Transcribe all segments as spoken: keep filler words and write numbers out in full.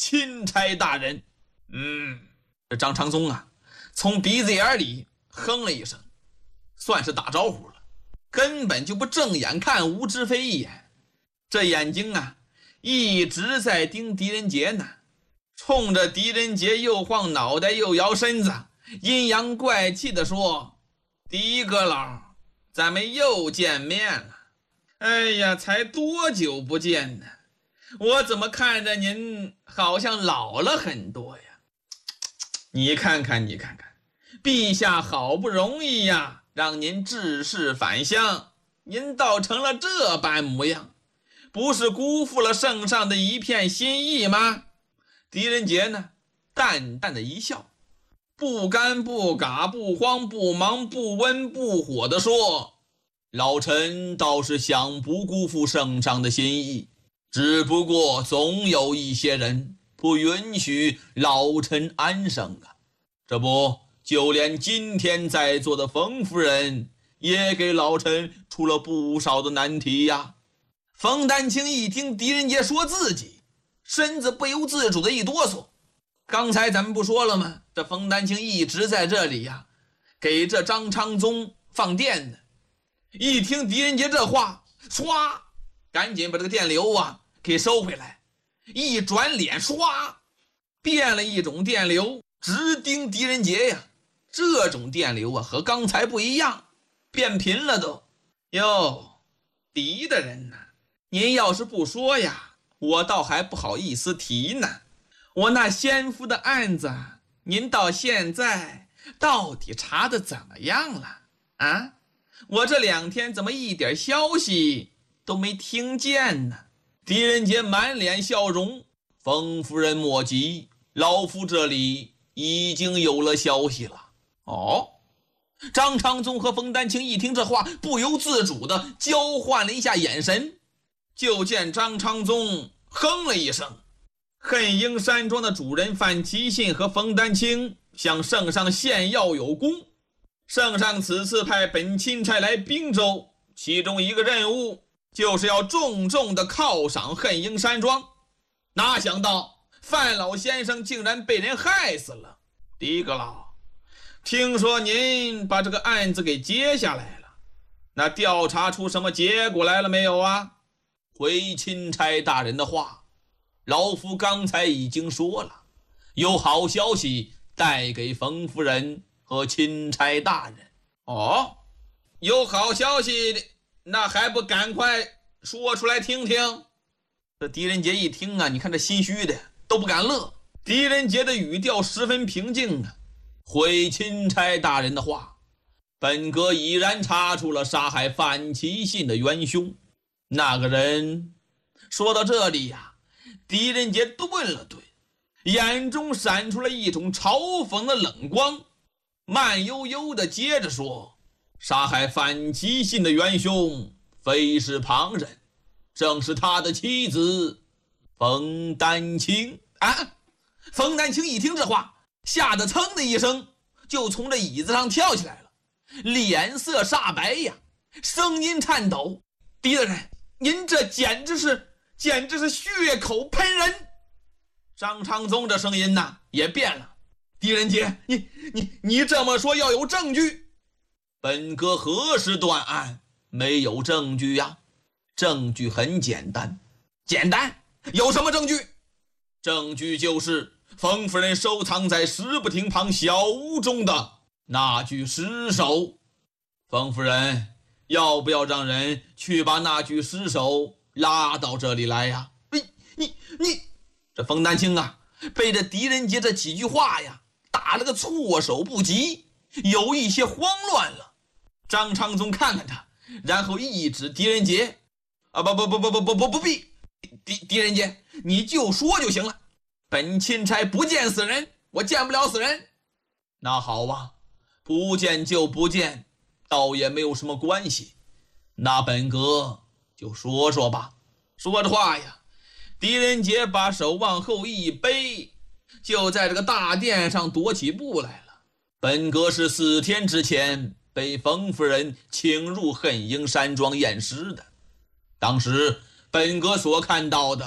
钦差大人。嗯，这张长宗啊，从鼻子眼里哼了一声，算是打招呼了，根本就不正眼看吴知飞一眼，这眼睛啊一直在盯狄仁杰呢，冲着狄仁杰又晃脑袋又摇身子，阴阳怪气地说：狄阁老，咱们又见面了。哎呀，才多久不见呢，我怎么看着您好像老了很多呀？你看看你看看，陛下好不容易呀让您致仕返乡，您倒成了这般模样，不是辜负了圣上的一片心意吗？狄仁杰呢淡淡的一笑，不干不嘎不慌不忙不温不火地说：老臣倒是想不辜负圣上的心意，只不过总有一些人不允许老臣安生啊。这不，就连今天在座的冯夫人也给老臣出了不少的难题呀。冯丹青一听狄仁杰说自己，身子不由自主的一哆嗦。刚才咱们不说了吗？这冯丹青一直在这里呀，给这张昌宗放电呢。一听狄仁杰这话，唰，赶紧把这个电流啊给收回来，一转脸，唰，变了一种电流，直盯狄仁杰呀。这种电流啊和刚才不一样，变频了都。哟，狄大人呐，您要是不说呀，我倒还不好意思提呢。我那先夫的案子，您到现在到底查得怎么样了啊？我这两天怎么一点消息都没听见呢？狄仁杰满脸笑容：冯夫人莫急，老夫这里已经有了消息了。哦，张昌宗和冯丹青一听这话，不由自主地交换了一下眼神。就见张昌宗哼了一声：恨英山庄的主人范其信和冯丹青向圣上献要有功，圣上此次派本钦差来滨州，其中一个任务就是要重重的犒赏恨英山庄。哪想到范老先生竟然被人害死了。狄阁老，听说您把这个案子给接下来了，那调查出什么结果来了没有啊？回钦差大人的话，老夫刚才已经说了，有好消息带给冯夫人和钦差大人。哦，有好消息，那还不赶快说出来听听？这狄仁杰一听啊，你看这心虚的都不敢乐。狄仁杰的语调十分平静啊，回钦差大人的话，本阁已然查出了杀害范其信的元凶。那个人说到这里呀、啊，狄仁杰顿了顿，眼中闪出了一种嘲讽的冷光，慢悠悠地接着说：杀害范其信的元凶非是旁人，正是他的妻子冯丹青啊！冯丹青一听这话，吓得噌的一声就从这椅子上跳起来了，脸色煞白呀，声音颤抖：狄大人，您这简直是简直是血口喷人！张昌宗这声音呐也变了：狄仁杰，你你你这么说要有证据。本阁何时断案？没有证据呀。证据很简单。简单？有什么证据？证据就是冯夫人收藏在石不亭旁小屋中的那具尸首。冯夫人，要不要让人去把那具尸首拉到这里来呀？你你你，这冯丹青啊，被这狄仁杰这几句话呀打了个措手不及，有一些慌乱了。张昌宗看看他，然后一指狄仁杰：啊，不不不不不不不不必，狄狄仁杰，你就说就行了。本钦差不见死人，我见不了死人。那好吧，不见就不见，倒也没有什么关系。那本阁就说说吧。说着话呀，狄仁杰把手往后一背，就在这个大殿上踱起步来了。本阁是四天之前被冯夫人请入恨英山庄验尸的，当时本阁所看到的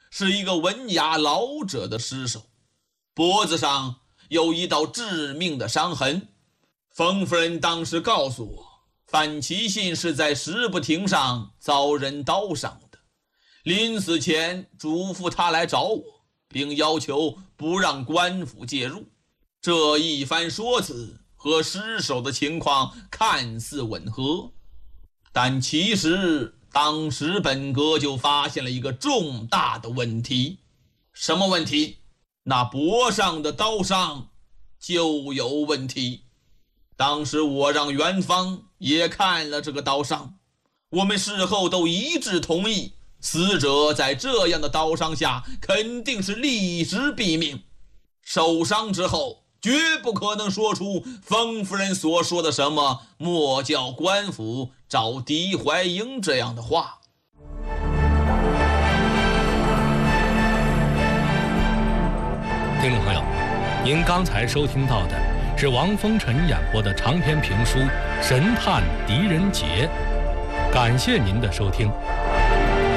是一个文雅老者的尸首，脖子上有一道致命的伤痕。冯夫人当时告诉我，范其信是在石不亭上遭人刀伤的，临死前嘱咐他来找我，并要求不让官府介入。这一番说辞和尸首的情况看似吻合，但其实当时本阁就发现了一个重大的问题。什么问题？那脖上的刀伤就有问题。当时我让元芳也看了这个刀伤，我们事后都一致同意，死者在这样的刀伤下肯定是立时毙命，受伤之后绝不可能说出冯夫人所说的什么莫叫官府找狄怀英这样的话。 听众朋友，您刚才收听到的是王风尘演播的长篇评书《神探狄仁杰》，感谢您的收听。